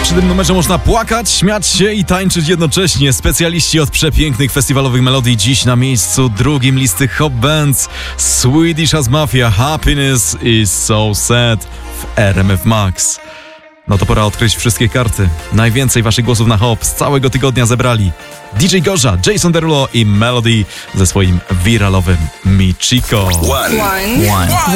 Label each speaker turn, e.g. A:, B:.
A: Przy tym numerze można płakać, śmiać się i tańczyć jednocześnie. Specjaliści od przepięknych festiwalowych melodii dziś na miejscu drugim listy Hop Bands. Swedish House Mafia, Happiness is so sad w RMF Max. No to pora odkryć wszystkie karty. Najwięcej waszych głosów na hop z całego tygodnia zebrali DJ Gorza, Jason Derulo i Melody ze swoim wiralowym Michiko.
B: One.